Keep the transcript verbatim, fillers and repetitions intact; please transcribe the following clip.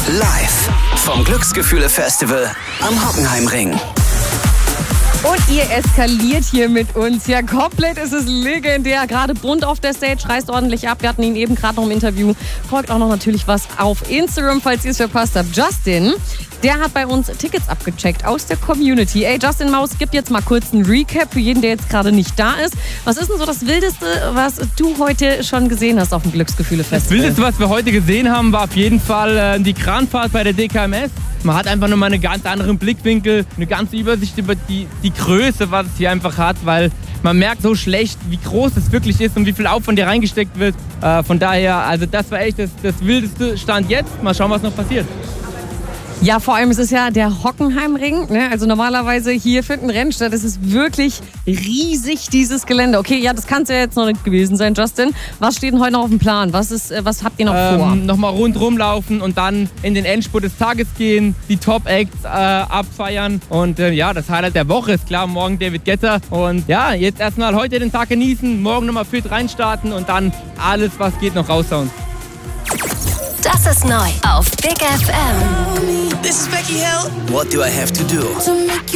Live vom Glücksgefühle-Festival am Hockenheimring. Und ihr eskaliert hier mit uns. Ja, komplett ist es legendär. Gerade bunt auf der Stage, reißt ordentlich ab. Wir hatten ihn eben gerade noch im Interview. Folgt auch noch natürlich was auf Instagram, falls ihr es verpasst habt. Justin, der hat bei uns Tickets abgecheckt aus der Community. Ey, Justin Maus, gib jetzt mal kurz einen Recap für jeden, der jetzt gerade nicht da ist. Was ist denn so das Wildeste, was du heute schon gesehen hast auf dem Glücksgefühle-Festival? Das Wildeste, was wir heute gesehen haben, war auf jeden Fall äh, die Kranfahrt bei der D K M S. Man hat einfach nochmal einen ganz anderen Blickwinkel, eine ganze Übersicht über die, die Größe, was es hier einfach hat, weil man merkt so schlecht, wie groß es wirklich ist und wie viel Aufwand hier reingesteckt wird. Äh, von daher, also das war echt das, das wildeste Stand jetzt. Mal schauen, was noch passiert. Ja, vor allem ist es ja der Hockenheimring. Ne? Also normalerweise hier finden Rennen statt. Es ist wirklich riesig, dieses Gelände. Okay, ja, das kann es ja jetzt noch nicht gewesen sein, Justin. Was steht denn heute noch auf dem Plan? Was, ist, was habt ihr noch ähm, vor? Nochmal rundrum laufen und dann in den Endspurt des Tages gehen, die Top-Acts äh, abfeiern. Und äh, ja, das Highlight der Woche ist klar, morgen David Guetta. Und ja, jetzt erstmal heute den Tag genießen, morgen nochmal fit reinstarten und dann alles, was geht, noch raushauen. Das ist neu auf Big F M. This is Becky Hill. What do I have to do?